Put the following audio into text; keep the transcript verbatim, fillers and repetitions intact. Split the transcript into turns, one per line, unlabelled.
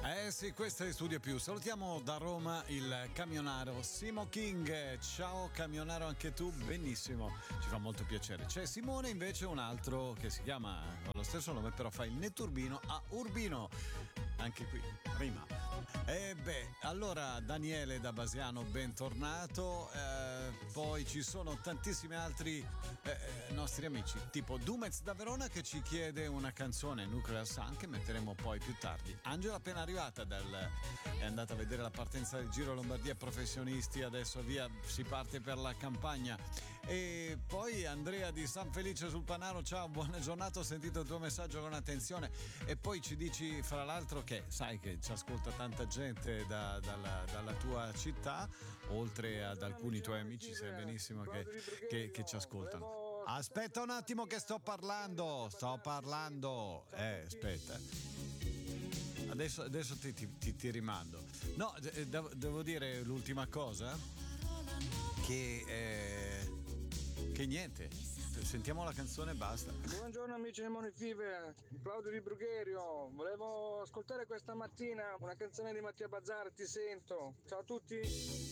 Eh sì, questo è Studio Più. Salutiamo da Roma il camionaro Simo King. Ciao camionaro, anche tu, benissimo, ci fa molto piacere. C'è Simone invece, un altro che si chiama con lo stesso nome però fa il netturbino a Urbino. Anche qui rima. E beh, allora Daniele da Basiano, bentornato. Eh, poi ci sono tantissimi altri eh, nostri amici, tipo Dumez da Verona che ci chiede una canzone, Nuclear Sun, che metteremo poi più tardi. Angela appena arrivata dal, è andata a vedere la partenza del Giro Lombardia Professionisti, adesso via, si parte per la campagna. E poi Andrea di San Felice sul Panaro, ciao, buona giornata, ho sentito il tuo messaggio con attenzione. E poi ci dici fra l'altro che sai che ci ascolta tanta gente da, dalla, dalla tua città, oltre ad alcuni tuoi amici, sai benissimo che, che, che ci ascoltano. Aspetta un attimo che sto parlando, sto parlando, eh aspetta. Adesso, adesso ti, ti, ti, ti rimando. No, devo, devo dire l'ultima cosa, che... Eh, che niente, sentiamo la canzone e basta.
Buongiorno amici del Money Fever, Claudio di Brugherio. Volevo ascoltare questa mattina una canzone di Mattia Bazzar, Ti sento. Ciao a tutti.